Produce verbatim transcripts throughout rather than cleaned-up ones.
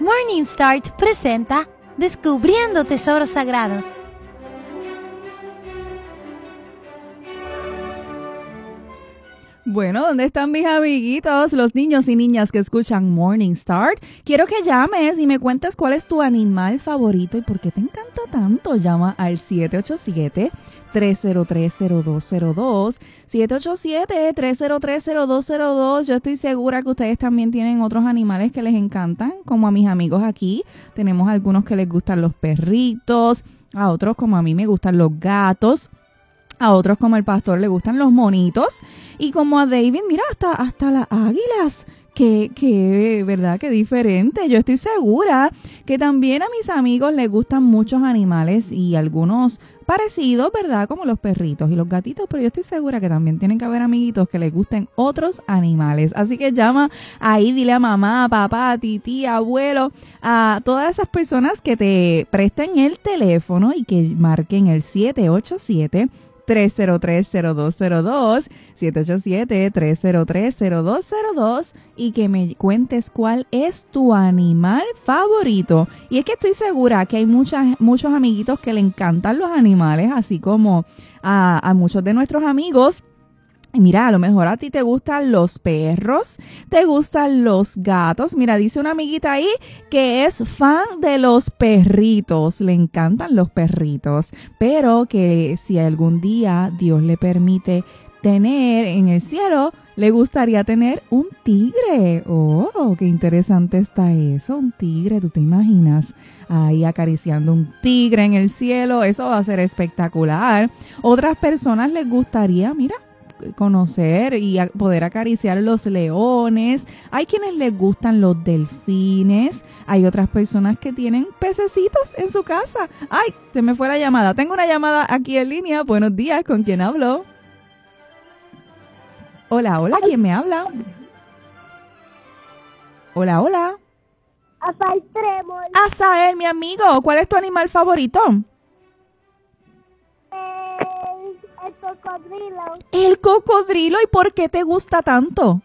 Morning Start presenta Descubriendo Tesoros Sagrados. Bueno, ¿dónde están mis amiguitos, los niños y niñas que escuchan Morning Start? Quiero que llames y me cuentes cuál es tu animal favorito y por qué te encanta tanto. Llama al siete ocho siete, tres cero tres, cero dos cero dos, siete ocho siete, tres cero tres, cero dos cero dos. Yo estoy segura que ustedes también tienen otros animales que les encantan, como a mis amigos aquí. Tenemos algunos que les gustan los perritos, a otros como a mí me gustan los gatos. A otros como el pastor le gustan los monitos y como a David, mira, hasta, hasta las águilas. Que, que, verdad, que diferente. Yo estoy segura que también a mis amigos les gustan muchos animales y algunos parecidos, ¿verdad? Como los perritos y los gatitos, pero yo estoy segura que también tienen que haber amiguitos que les gusten otros animales. Así que llama ahí, dile a mamá, papá, titi, abuelo, a todas esas personas que te presten el teléfono y que marquen el siete ocho siete, tres cero tres, cero dos cero dos, siete ocho siete, tres cero tres, cero dos cero dos y que me cuentes cuál es tu animal favorito. Y es que estoy segura que hay muchas, muchos amiguitos que le encantan los animales, así como a, a muchos de nuestros amigos. Y mira, a lo mejor a ti te gustan los perros, te gustan los gatos. Mira, dice una amiguita ahí que es fan de los perritos, le encantan los perritos, pero que si algún día Dios le permite tener en el cielo, le gustaría tener un tigre. Oh, qué interesante está eso, un tigre, ¿tú te imaginas? Ahí acariciando un tigre en el cielo, eso va a ser espectacular. Otras personas les gustaría, mira, conocer y a poder acariciar los leones. Hay quienes les gustan los delfines. Hay otras personas que tienen pececitos en su casa. Ay, se me fue la llamada. Tengo una llamada aquí en línea. Buenos días, ¿con quién hablo? Hola, hola, ¿quién me habla? Hola, hola. Asael Tremor. Asael, mi amigo, ¿cuál es tu animal favorito? El cocodrilo. El cocodrilo, ¿y por qué te gusta tanto?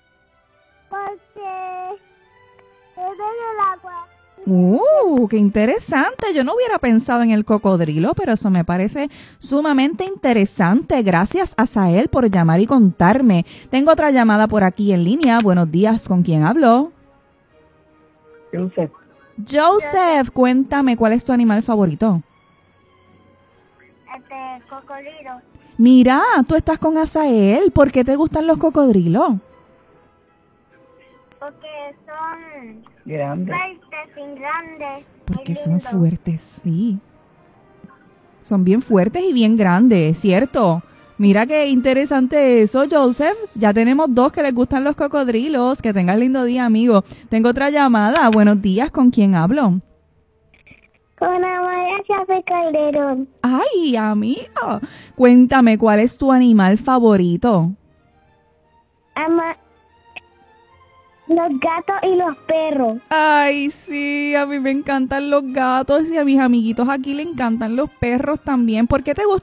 Porque vive en el agua. ¡Uh, qué interesante! Yo no hubiera pensado en el cocodrilo, pero eso me parece sumamente interesante. Gracias, Asael, por llamar y contarme. Tengo otra llamada por aquí en línea. Buenos días, ¿con quién hablo? Joseph. Joseph, cuéntame, ¿cuál es tu animal favorito? Este cocodrilo. Mira, tú estás con Asael. ¿Por qué te gustan los cocodrilos? Porque son Grande. fuertes y grandes. Porque y son lindos. fuertes, sí. Son bien fuertes y bien grandes, ¿cierto? Mira qué interesante eso, Joseph. Ya tenemos dos que les gustan los cocodrilos. Que tengas lindo día, amigo. Tengo otra llamada. Buenos días, ¿con quién hablo? Con Amaya Chávez Calderón. Ay, amigo. Cuéntame, ¿cuál es tu animal favorito? Ama los gatos y los perros. Ay, sí, a mí me encantan los gatos y a mis amiguitos aquí le encantan los perros también. ¿Por qué te gustan